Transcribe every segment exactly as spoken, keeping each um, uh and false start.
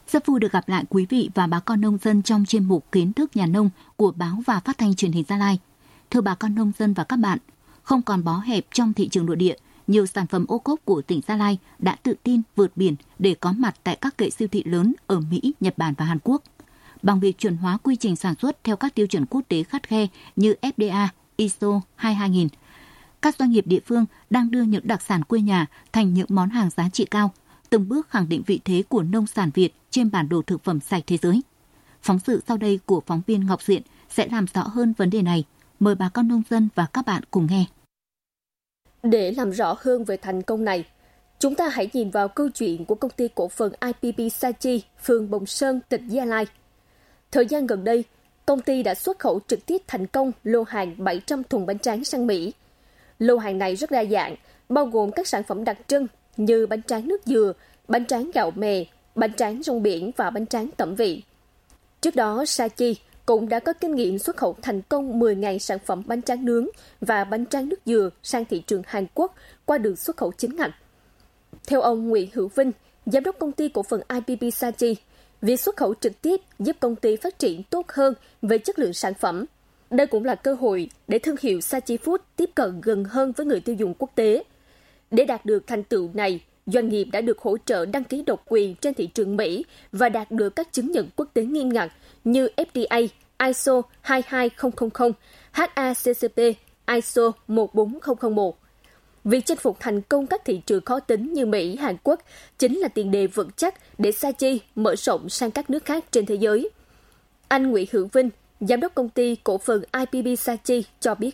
Rất vui được gặp lại quý vị và bà con nông dân trong chuyên mục Kiến thức nhà nông của báo và phát thanh truyền hình Gia Lai. Thưa bà con nông dân và các bạn, không còn bó hẹp trong thị trường nội địa, nhiều sản phẩm ô cốp của tỉnh Gia Lai đã tự tin vượt biển để có mặt tại các kệ siêu thị lớn ở Mỹ, Nhật Bản và Hàn Quốc. Bằng việc chuẩn hóa quy trình sản xuất theo các tiêu chuẩn quốc tế khắt khe như ép đê a, i ét o hai mươi hai nghìn, các doanh nghiệp địa phương đang đưa những đặc sản quê nhà thành những món hàng giá trị cao, từng bước khẳng định vị thế của nông sản Việt trên bản đồ thực phẩm sạch thế giới. Phóng sự sau đây của phóng viên Ngọc Diện sẽ làm rõ hơn vấn đề này. Mời bà con nông dân và các bạn cùng nghe. Để làm rõ hơn về thành công này, chúng ta hãy nhìn vào câu chuyện của công ty cổ phần i pê bê Sachi, phường Bồng Sơn, tỉnh Gia Lai. Thời gian gần đây, công ty đã xuất khẩu trực tiếp thành công lô hàng bảy trăm thùng bánh tráng sang Mỹ. Lô hàng này rất đa dạng, bao gồm các sản phẩm đặc trưng như bánh tráng nước dừa, bánh tráng gạo mè, bánh tráng rong biển và bánh tráng tẩm vị. Trước đó, Sachi cũng đã có kinh nghiệm xuất khẩu thành công mười nghìn sản phẩm bánh tráng nướng và bánh tráng nước dừa sang thị trường Hàn Quốc qua đường xuất khẩu chính ngạch. Theo ông Nguyễn Hữu Vinh, giám đốc công ty cổ phần i pê bê Sachi, việc xuất khẩu trực tiếp giúp công ty phát triển tốt hơn về chất lượng sản phẩm. Đây cũng là cơ hội để thương hiệu Sachi Food tiếp cận gần hơn với người tiêu dùng quốc tế. Để đạt được thành tựu này, doanh nghiệp đã được hỗ trợ đăng ký độc quyền trên thị trường Mỹ và đạt được các chứng nhận quốc tế nghiêm ngặt như ép đê a, i ét o hai hai không không không, hát a xê xê pê, i ét o một bốn không không một. Việc chinh phục thành công các thị trường khó tính như Mỹ, Hàn Quốc chính là tiền đề vững chắc để Sachi mở rộng sang các nước khác trên thế giới. Anh Nguyễn Hữu Vinh, giám đốc công ty cổ phần i pê bê Sachi cho biết.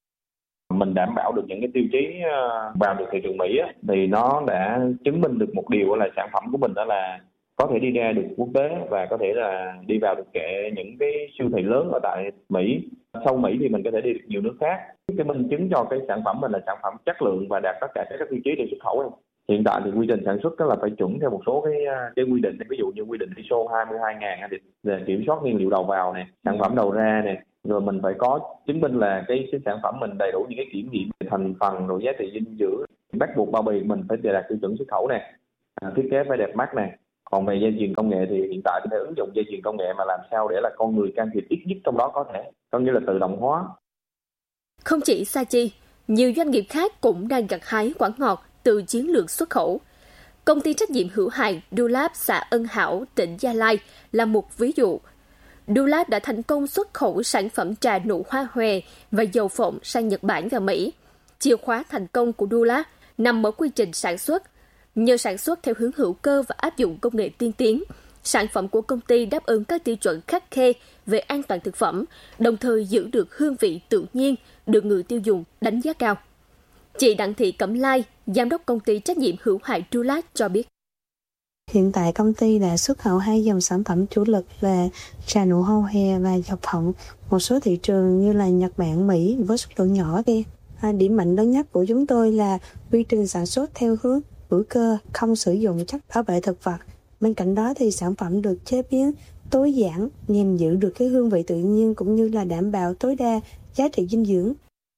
Mình đảm bảo được những cái tiêu chí vào được thị trường Mỹ á, thì nó đã chứng minh được một điều là sản phẩm của mình đó là có thể đi ra được quốc tế và có thể là đi vào được kệ những cái siêu thị lớn ở tại Mỹ. Sau Mỹ thì mình có thể đi được nhiều nước khác. Cái minh chứng cho cái sản phẩm mình là sản phẩm chất lượng và đạt tất cả các tiêu chí để xuất khẩu. Hiện tại thì quy trình sản xuất đó là phải chuẩn theo một số cái cái quy định, ví dụ như quy định i ét o hai mươi hai nghìn thì về kiểm soát nguyên liệu đầu vào này, sản phẩm đầu ra này, rồi mình phải có chứng minh là cái, cái sản phẩm mình đầy đủ những cái kiểm nghiệm thành phần rồi giá trị dinh dưỡng, bắt buộc bao bì mình phải đạt tiêu chuẩn xuất khẩu này, à, thiết kế phải đẹp mắt này. Còn về dây chuyền công nghệ thì hiện tại phải ứng dụng dây chuyền công nghệ mà làm sao để là con người can thiệp ít nhất trong đó có thể, có nghĩa là tự động hóa. Không chỉ Sachi, nhiều doanh nghiệp khác cũng đang gặt hái quả ngọt từ chiến lược xuất khẩu. Công ty trách nhiệm hữu hạn Dulab xã Ân Hảo, tỉnh Gia Lai là một ví dụ. Dulab đã thành công xuất khẩu sản phẩm trà nụ hoa hòe và dầu phộng sang Nhật Bản và Mỹ. Chìa khóa thành công của Dulab nằm ở quy trình sản xuất. Nhờ sản xuất theo hướng hữu cơ và áp dụng công nghệ tiên tiến, sản phẩm của công ty đáp ứng các tiêu chuẩn khắt khe về an toàn thực phẩm, đồng thời giữ được hương vị tự nhiên, được người tiêu dùng đánh giá cao. Chị Đặng Thị Cẩm Lai, giám đốc công ty trách nhiệm hữu hạn Dulab cho biết. Hiện tại công ty đã xuất khẩu hai dòng sản phẩm chủ lực là trà nụ hoa hòe và dầu phộng một số thị trường như là Nhật Bản, Mỹ với số lượng nhỏ kia. À, điểm mạnh lớn nhất của chúng tôi là quy trình sản xuất theo hướng hữu cơ, không sử dụng chất bảo vệ thực vật. Bên cạnh đó thì sản phẩm được chế biến tối giản nhằm giữ được cái hương vị tự nhiên cũng như là đảm bảo tối đa giá trị dinh dưỡng.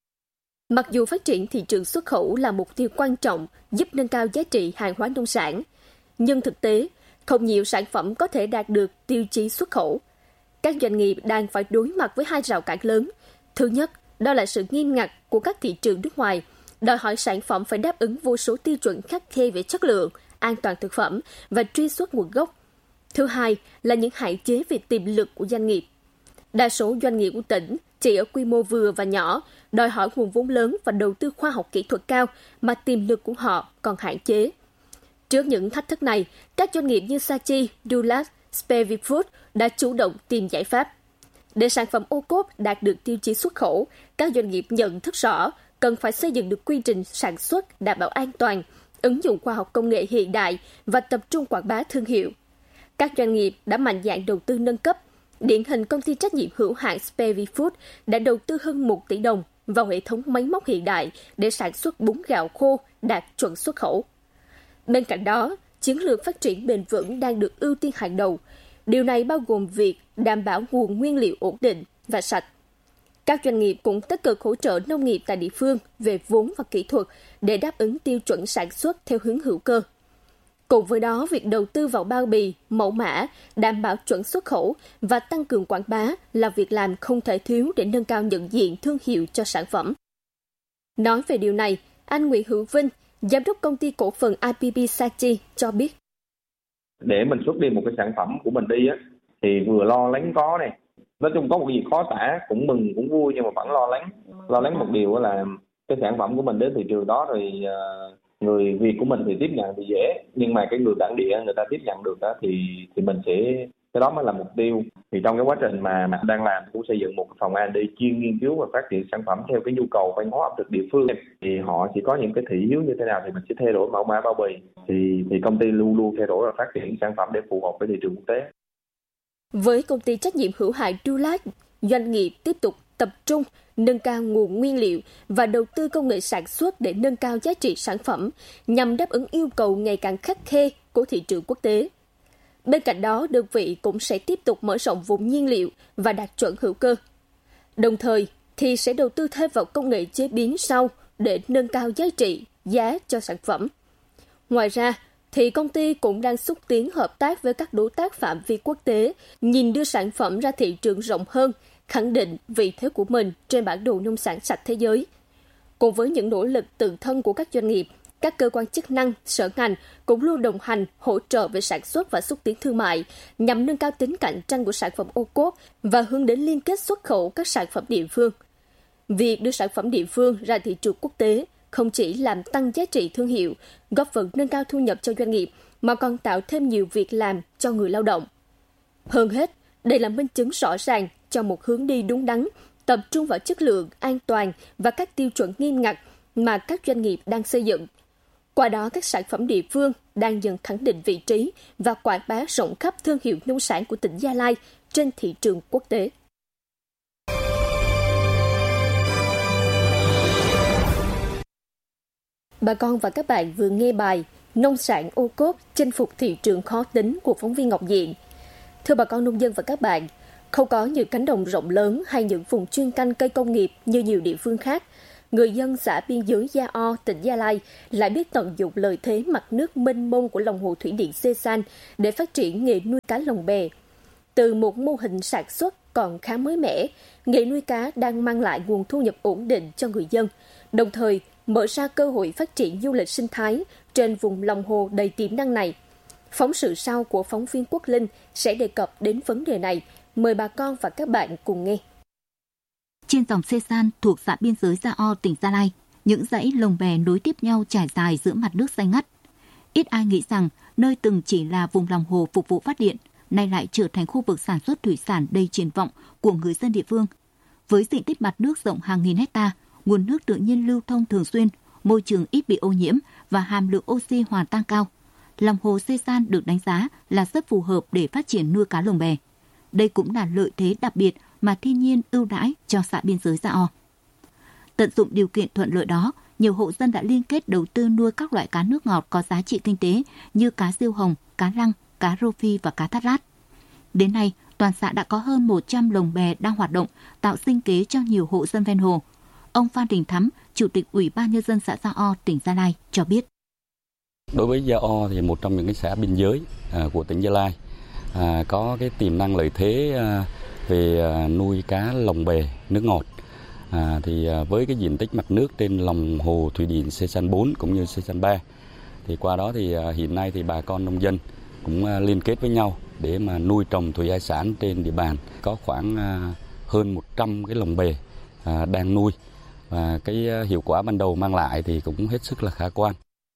Mặc dù phát triển thị trường xuất khẩu là mục tiêu quan trọng giúp nâng cao giá trị hàng hóa nông sản, nhưng thực tế, không nhiều sản phẩm có thể đạt được tiêu chí xuất khẩu. Các doanh nghiệp đang phải đối mặt với hai rào cản lớn. Thứ nhất, đó là sự nghiêm ngặt của các thị trường nước ngoài, đòi hỏi sản phẩm phải đáp ứng vô số tiêu chuẩn khắt khe về chất lượng, an toàn thực phẩm và truy xuất nguồn gốc. Thứ hai là những hạn chế về tiềm lực của doanh nghiệp. Đa số doanh nghiệp của tỉnh chỉ ở quy mô vừa và nhỏ, đòi hỏi nguồn vốn lớn và đầu tư khoa học kỹ thuật cao mà tiềm lực của họ còn hạn chế. Trước những thách thức này, các doanh nghiệp như Sachi, Dulab, Spevi Food đã chủ động tìm giải pháp. Để sản phẩm ô cốp đạt được tiêu chí xuất khẩu, các doanh nghiệp nhận thức rõ cần phải xây dựng được quy trình sản xuất đảm bảo an toàn, ứng dụng khoa học công nghệ hiện đại và tập trung quảng bá thương hiệu. Các doanh nghiệp đã mạnh dạn đầu tư nâng cấp. Điển hình công ty trách nhiệm hữu hạn Spevi Food đã đầu tư hơn một tỷ đồng vào hệ thống máy móc hiện đại để sản xuất bún gạo khô đạt chuẩn xuất khẩu. Bên cạnh đó, chiến lược phát triển bền vững đang được ưu tiên hàng đầu. Điều này bao gồm việc đảm bảo nguồn nguyên liệu ổn định và sạch. Các doanh nghiệp cũng tích cực hỗ trợ nông nghiệp tại địa phương về vốn và kỹ thuật để đáp ứng tiêu chuẩn sản xuất theo hướng hữu cơ. Cùng với đó, việc đầu tư vào bao bì, mẫu mã, đảm bảo chuẩn xuất khẩu và tăng cường quảng bá là việc làm không thể thiếu để nâng cao nhận diện thương hiệu cho sản phẩm. Nói về điều này, anh Nguyễn Hữu Vinh, giám đốc công ty cổ phần i pê bê Saatchi cho biết. Để mình xuất đi một cái sản phẩm của mình đi á, thì vừa lo lắng có này. Nói chung có một gì khó tả, cũng mừng cũng vui nhưng mà vẫn lo lắng. Lo lắng một điều là cái sản phẩm của mình đến thị trường đó rồi người Việt của mình thì tiếp nhận thì dễ, nhưng mà cái người bản địa người ta tiếp nhận được đó thì thì mình sẽ, cái đó mới là mục tiêu. Thì trong cái quá trình mà mình đang làm cũng xây dựng một phòng a rờ and đê chuyên nghiên cứu và phát triển sản phẩm theo cái nhu cầu văn hóa ẩm thực địa phương, thì họ chỉ có những cái thị hiếu như thế nào thì mình sẽ thay đổi mẫu mã bao bì, thì thì công ty luôn luôn thay đổi và phát triển sản phẩm để phù hợp với thị trường quốc tế. Với công ty trách nhiệm hữu hạn Dulac, doanh nghiệp tiếp tục tập trung nâng cao nguồn nguyên liệu và đầu tư công nghệ sản xuất để nâng cao giá trị sản phẩm nhằm đáp ứng yêu cầu ngày càng khắt khe của thị trường quốc tế. Bên cạnh đó, đơn vị cũng sẽ tiếp tục mở rộng vùng nhiên liệu và đạt chuẩn hữu cơ. Đồng thời, thì sẽ đầu tư thêm vào công nghệ chế biến sau để nâng cao giá trị, giá cho sản phẩm. Ngoài ra, thì công ty cũng đang xúc tiến hợp tác với các đối tác phạm vi quốc tế, nhìn đưa sản phẩm ra thị trường rộng hơn, khẳng định vị thế của mình trên bản đồ nông sản sạch thế giới. Cùng với những nỗ lực tự thân của các doanh nghiệp, các cơ quan chức năng, sở ngành cũng luôn đồng hành, hỗ trợ về sản xuất và xúc tiến thương mại nhằm nâng cao tính cạnh tranh của sản phẩm ô cốp và hướng đến liên kết xuất khẩu các sản phẩm địa phương. Việc đưa sản phẩm địa phương ra thị trường quốc tế không chỉ làm tăng giá trị thương hiệu, góp phần nâng cao thu nhập cho doanh nghiệp, mà còn tạo thêm nhiều việc làm cho người lao động. Hơn hết, đây là minh chứng rõ ràng cho một hướng đi đúng đắn, tập trung vào chất lượng, an toàn và các tiêu chuẩn nghiêm ngặt mà các doanh nghiệp đang xây dựng. Qua đó, các sản phẩm địa phương đang dần khẳng định vị trí và quảng bá rộng khắp thương hiệu nông sản của tỉnh Gia Lai trên thị trường quốc tế. Bà con và các bạn vừa nghe bài Nông sản ô cốp chinh phục thị trường khó tính của phóng viên Ngọc Diện. Thưa bà con nông dân và các bạn, không có những cánh đồng rộng lớn hay những vùng chuyên canh cây công nghiệp như nhiều địa phương khác, người dân xã biên giới Gia O, tỉnh Gia Lai lại biết tận dụng lợi thế mặt nước mênh mông của lòng hồ thủy điện Sê San để phát triển nghề nuôi cá lồng bè. Từ một mô hình sản xuất còn khá mới mẻ, nghề nuôi cá đang mang lại nguồn thu nhập ổn định cho người dân, đồng thời mở ra cơ hội phát triển du lịch sinh thái trên vùng lòng hồ đầy tiềm năng này. Phóng sự sau của phóng viên Quốc Linh sẽ đề cập đến vấn đề này. Mời bà con và các bạn cùng nghe. Trên dòng Sê San thuộc xã biên giới Gia O, tỉnh Gia Lai, những dãy lồng bè nối tiếp nhau trải dài giữa mặt nước xanh ngắt. Ít ai nghĩ rằng nơi từng chỉ là vùng lòng hồ phục vụ phát điện, nay lại trở thành khu vực sản xuất thủy sản đầy triển vọng của người dân địa phương. Với diện tích mặt nước rộng hàng nghìn hecta, nguồn nước tự nhiên lưu thông thường xuyên, môi trường ít bị ô nhiễm và hàm lượng oxy hòa tan cao, lòng hồ Sê San được đánh giá là rất phù hợp để phát triển nuôi cá lồng bè. Đây cũng là lợi thế đặc biệt mà thiên nhiên ưu đãi cho xã biên giới Gia O. Tận dụng điều kiện thuận lợi đó, nhiều hộ dân đã liên kết đầu tư nuôi các loại cá nước ngọt có giá trị kinh tế như cá riêu hồng, cá lăng, cá rô phi và cá thắt lát. Đến nay, toàn xã đã có hơn một trăm lồng bè đang hoạt động, tạo sinh kế cho nhiều hộ dân ven hồ. Ông Phan Đình Thắm, Chủ tịch Ủy ban Nhân dân xã Gia O, tỉnh Gia Lai cho biết. Đối với Gia O thì một trong những cái xã biên giới à, của tỉnh Gia Lai à, có cái tiềm năng lợi thế à, về à, nuôi cá lồng bè nước ngọt. À, thì à, với cái diện tích mặt nước trên lòng hồ thủy điện Sê San bốn cũng như Sê San ba, thì qua đó thì à, hiện nay thì bà con nông dân cũng à, liên kết với nhau để mà nuôi trồng thủy hải sản trên địa bàn. Có khoảng à, hơn một trăm cái lồng bè à, đang nuôi. Và cái hiệu quả ban đầu mang lại thì cũng hết sức là khả quan.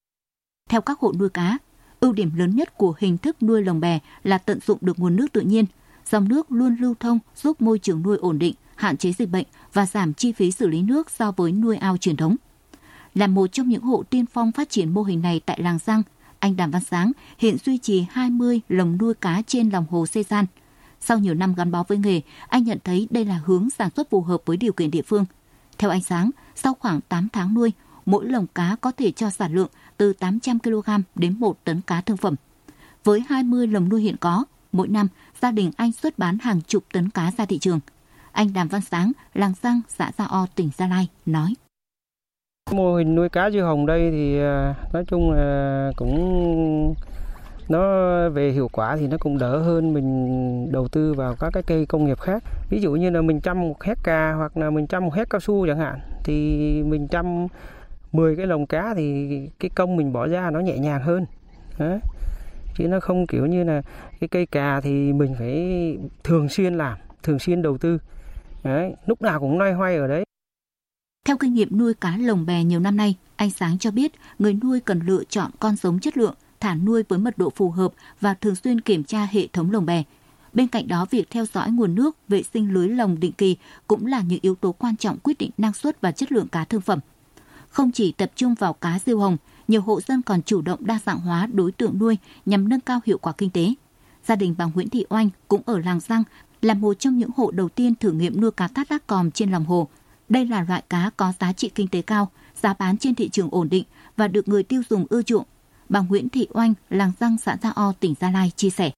Theo các hộ nuôi cá, ưu điểm lớn nhất của hình thức nuôi lồng bè là tận dụng được nguồn nước tự nhiên. Dòng nước luôn lưu thông giúp môi trường nuôi ổn định, hạn chế dịch bệnh và giảm chi phí xử lý nước so với nuôi ao truyền thống. Là một trong những hộ tiên phong phát triển mô hình này tại Làng Giang, anh Đàm Văn Sáng hiện duy trì hai mươi lồng nuôi cá trên lòng hồ Sê San. Sau nhiều năm gắn bó với nghề, anh nhận thấy đây là hướng sản xuất phù hợp với điều kiện địa phương. Theo anh Sáng, sau khoảng tám tháng nuôi, mỗi lồng cá có thể cho sản lượng từ tám trăm ki lô gam đến một tấn cá thương phẩm. Với hai mươi lồng nuôi hiện có, mỗi năm gia đình anh xuất bán hàng chục tấn cá ra thị trường. Anh Đàm Văn Sáng, Làng Giang, xã Gia O, tỉnh Gia Lai nói. Mô hình nuôi cá diêu hồng đây thì nói chung là cũng Nó về hiệu quả thì nó cũng đỡ hơn mình đầu tư vào các cái cây công nghiệp khác. Ví dụ như là mình chăm một héc cà hoặc là mình chăm một héc cao su chẳng hạn, thì mình chăm mười cái lồng cá thì cái công mình bỏ ra nó nhẹ nhàng hơn. Đấy. Chứ nó không kiểu như là cái cây cà thì mình phải thường xuyên làm, thường xuyên đầu tư. Đấy. Lúc nào cũng loay hoay ở đấy. Theo kinh nghiệm nuôi cá lồng bè nhiều năm nay, anh Sáng cho biết người nuôi cần lựa chọn con giống chất lượng, thả nuôi với mật độ phù hợp và thường xuyên kiểm tra hệ thống lồng bè. Bên cạnh đó, việc theo dõi nguồn nước, vệ sinh lưới lồng định kỳ cũng là những yếu tố quan trọng quyết định năng suất và chất lượng cá thương phẩm. Không chỉ tập trung vào cá diêu hồng, nhiều hộ dân còn chủ động đa dạng hóa đối tượng nuôi nhằm nâng cao hiệu quả kinh tế. Gia đình bà Nguyễn Thị Oanh cũng ở Làng Răng là một trong những hộ đầu tiên thử nghiệm nuôi cá tát đác còm trên lòng hồ. Đây là loại cá có giá trị kinh tế cao, giá bán trên thị trường ổn định và được người tiêu dùng ưa chuộng. Bà Nguyễn Thị Oanh, Làng Răng, xã Gia O, tỉnh Gia Lai chia sẻ.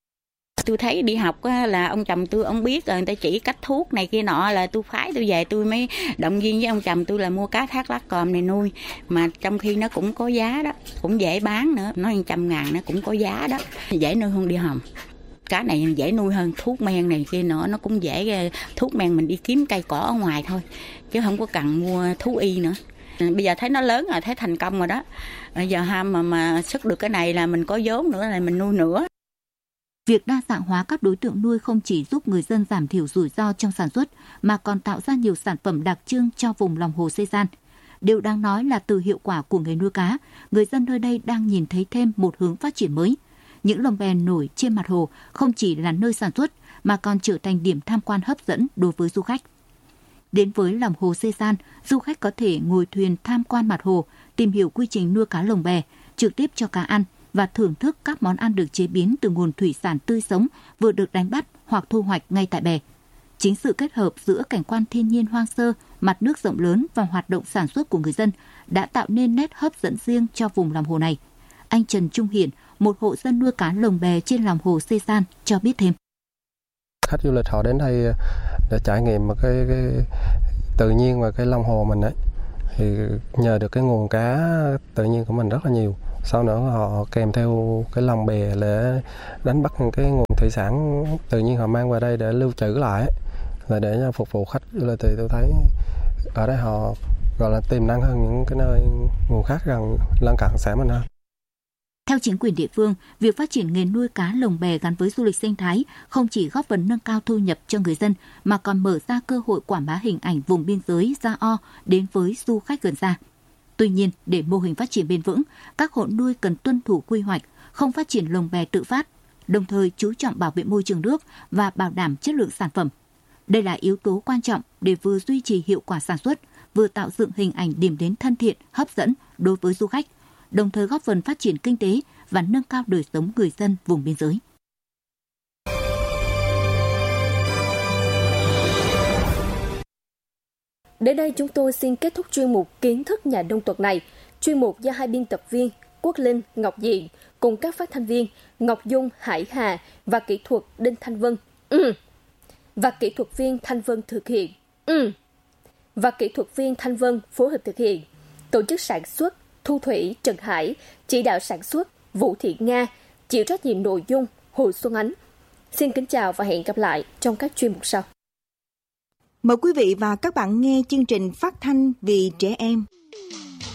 Tôi thấy đi học là ông chồng tôi, ông biết rồi, người ta chỉ cách thuốc này kia nọ, là tôi phái tôi về tôi mới động viên với ông chồng tôi là mua cá thác lát còm này nuôi. Mà trong khi nó cũng có giá đó, cũng dễ bán nữa, nói một trăm ngàn nó cũng có giá đó, dễ nuôi hơn đi hồng. Cá này dễ nuôi hơn, thuốc men này kia nữa, nó cũng dễ, thuốc men mình đi kiếm cây cỏ ở ngoài thôi, chứ không có cần mua thú y nữa. Bây giờ thấy nó lớn rồi, thấy thành công rồi đó. Bây giờ ham mà, mà xuất được cái này là mình có vốn nữa là mình nuôi nữa. Việc đa dạng hóa các đối tượng nuôi không chỉ giúp người dân giảm thiểu rủi ro trong sản xuất, mà còn tạo ra nhiều sản phẩm đặc trưng cho vùng lòng hồ Sê San. Điều đáng nói là từ hiệu quả của nghề nuôi cá, người dân nơi đây đang nhìn thấy thêm một hướng phát triển mới. Những lồng bè nổi trên mặt hồ không chỉ là nơi sản xuất, mà còn trở thành điểm tham quan hấp dẫn đối với du khách. Đến với lòng hồ Sê San, du khách có thể ngồi thuyền tham quan mặt hồ, tìm hiểu quy trình nuôi cá lồng bè, trực tiếp cho cá ăn và thưởng thức các món ăn được chế biến từ nguồn thủy sản tươi sống vừa được đánh bắt hoặc thu hoạch ngay tại bè. Chính sự kết hợp giữa cảnh quan thiên nhiên hoang sơ, mặt nước rộng lớn và hoạt động sản xuất của người dân đã tạo nên nét hấp dẫn riêng cho vùng lòng hồ này. Anh Trần Trung Hiển, một hộ dân nuôi cá lồng bè trên lòng hồ Sê San cho biết thêm. Khách du lịch họ đến đây để trải nghiệm một cái, cái tự nhiên và cái lòng hồ mình ấy, thì nhờ được cái nguồn cá tự nhiên của mình rất là nhiều. Sau nữa họ kèm theo cái lồng bè để đánh bắt cái nguồn thủy sản tự nhiên họ mang vào đây để lưu trữ lại, là để phục vụ khách du lịch. Thì tôi thấy ở đây họ gọi là tiềm năng hơn những cái nơi nguồn khác gần lân cận xã mình hơn. Theo chính quyền địa phương, việc phát triển nghề nuôi cá lồng bè gắn với du lịch sinh thái không chỉ góp phần nâng cao thu nhập cho người dân, mà còn mở ra cơ hội quảng bá hình ảnh vùng biên giới Gia O đến với du khách gần xa. Tuy nhiên, để mô hình phát triển bền vững, các hộ nuôi cần tuân thủ quy hoạch, không phát triển lồng bè tự phát, đồng thời chú trọng bảo vệ môi trường nước và bảo đảm chất lượng sản phẩm. Đây là yếu tố quan trọng để vừa duy trì hiệu quả sản xuất, vừa tạo dựng hình ảnh điểm đến thân thiện, hấp dẫn đối với du khách, đồng thời góp phần phát triển kinh tế và nâng cao đời sống người dân vùng biên giới. Đến đây chúng tôi xin kết thúc chuyên mục Kiến thức nhà nông tuần này. Chuyên mục do hai biên tập viên Quốc Linh, Ngọc Diện cùng các phát thanh viên Ngọc Dung, Hải Hà và kỹ thuật Đinh Thanh Vân ừ. và kỹ thuật viên Thanh Vân thực hiện ừ. và kỹ thuật viên Thanh Vân phối hợp thực hiện. Tổ chức sản xuất Thu Thủy, Trần Hải, chỉ đạo sản xuất Vũ Thị Nga, chịu trách nhiệm nội dung Hồ Xuân Ánh. Xin kính chào và hẹn gặp lại trong các chuyên mục sau. Mời quý vị và các bạn nghe chương trình phát thanh vì trẻ em.